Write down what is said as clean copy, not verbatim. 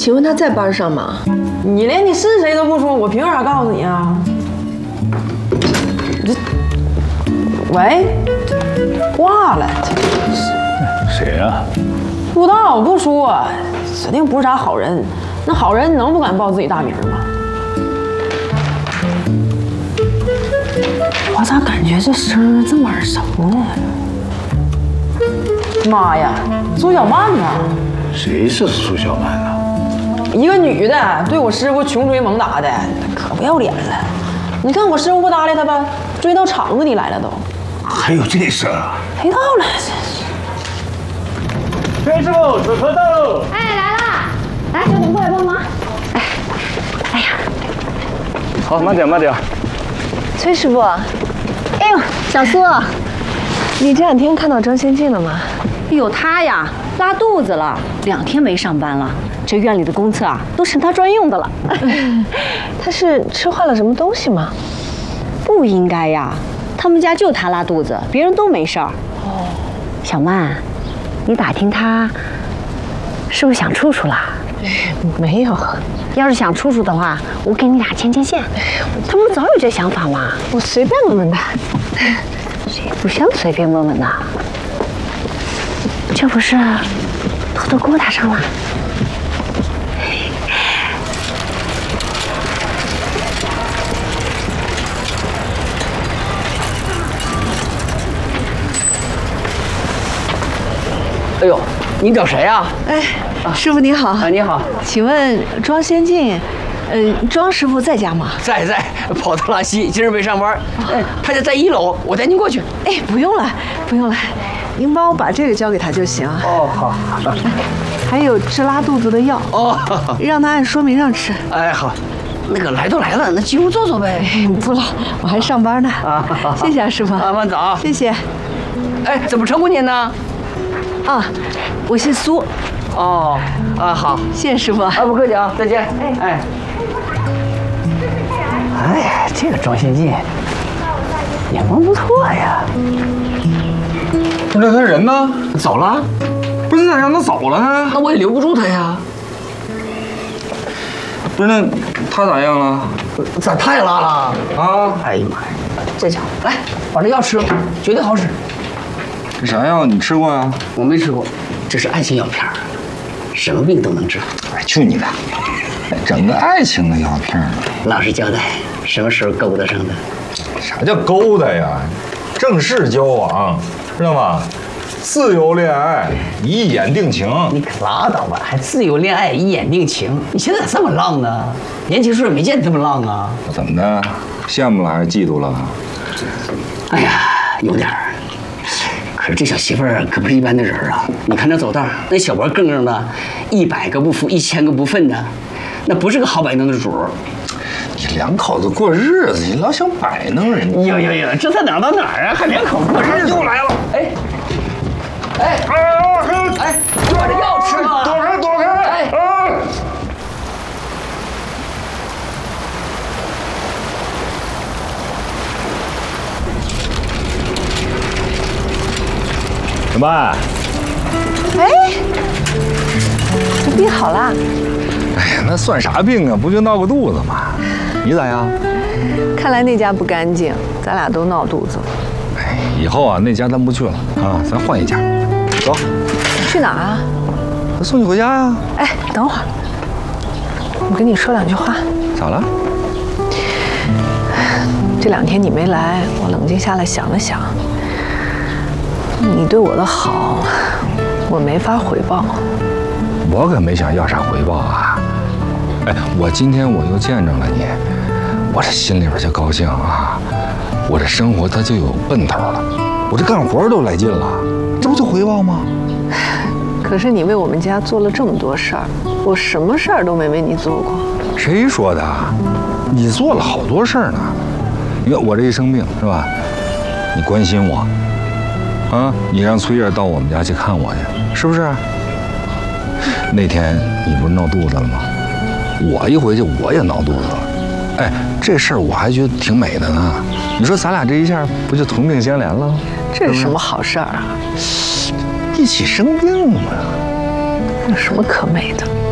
请问他在班上吗？ 你连你是谁都不说，我凭啥告诉你啊？这，喂，挂了。 谁呀？ 不知道，不说，指定不是啥好人。那好人能不敢报自己大名吗？我咋感觉这声儿这么耳熟呢？妈呀，苏小曼呐！ 谁是苏小曼呢？ 一个女的对我师傅穷追猛打的，可不要脸了。你看我师傅不搭理她吧，追到厂子里来了都。 还有这事儿啊？ 谁到了？ 崔师傅，水河到喽！ 哎，来了，来，小董过来帮忙。哎呀， 好，慢点，慢点。 崔师傅， 哎呦，小苏， 你这2天看到张先进了吗？ 有他呀，拉肚子了，2天没上班了。这院里的公厕啊，都是他专用的了。 他是吃坏了什么东西吗？ 不应该呀，他们家就他拉肚子，别人都没事儿。哦，小曼，你打听他是不是想处处啦？ 没有。 要是想处处的话，我给你俩牵线。他们早有这想法嘛。 我随便问问他。 谁不像随便问问的？这不是偷偷勾搭上了？ 哎呦，你找谁呀？ 哎，师傅你好。 啊，你好， 请问庄先进，庄师傅在家吗？ 在，跑到拉稀，今儿没上班。他就在1楼，我带您过去。 哎，不用了，不用了，您帮我把这个交给他就行。 哦，好。 还有治拉肚子的药。 哦， 让他按说明上吃。 哎，好。那个来都来了，那进屋坐坐呗。 不了，我还上班呢。 啊， 谢谢啊，师傅。 啊，慢走。 谢谢。 哎，怎么称呼您呢？ 啊，我姓苏。 哦，啊，好， 谢谢师傅。 啊，不客气啊，再见。哎呀，这个庄先进眼光不错呀。 不是他人呢？ 走了？ 不是咋让他走了呢？ 那我也留不住他呀。 不是那他咋样了？ 咋他也拉了？ 啊！ 哎呀妈呀，这家伙，来把这药吃了，绝对好使。 这啥药？你吃过呀？ 我没吃过，这是爱情药片儿，什么病都能治。 哎，去你的！整个爱情的药片儿， 老实交代，什么时候勾搭上的？ 啥叫勾搭呀？正式交往，知道吗？自由恋爱，一眼定情。 你可拉倒吧，还自由恋爱，一眼定情？你现在咋这么浪呢？年轻时候也没见你这么浪啊！ 怎么的？羡慕了还是嫉妒了？ 哎呀，有点儿。可是这小媳妇儿可不是一般的人啊！你看那走道，那小脖更的，100个不服，1000个不忿的，那不是个好摆弄的主儿。 你2口子过日子，你老想摆弄人家？ 哟，这才哪儿到哪儿啊？还2口过日子？ 又来了！ 哎，你把这药吃了！ 躲开！ 哎， 小曼， 哎，你病好了？ 哎呀，那算啥病啊？不就闹个肚子吗？你咋样？ 看来那家不干净，咱俩都闹肚子了。 哎，以后啊，那家咱不去了啊，咱换一家。走。 去哪儿啊？ 我送你回家呀。 哎，等会儿，我跟你说2句话。 咋了？ 这2天你没来，我冷静下来想了想，你对我的好，我没法回报。 我可没想要啥回报啊！哎，我今天我又见着了你，我这心里边就高兴啊！我这生活它就有奔头了，我这干活都来劲了，这不就回报吗？ 可是你为我们家做了这么多事儿，我什么事儿都没为你做过。 谁说的？你做了好多事儿呢。你看我这一生病是吧？你关心我，啊，你让崔叶到我们家去看我去，是不是？那天你不是闹肚子了吗？我一回去我也闹肚子了。哎，这事儿我还觉得挺美的呢。你说咱俩这一下不就同病相怜了？ 这是什么好事儿啊？ 一起生病嘛， 有什么可美的？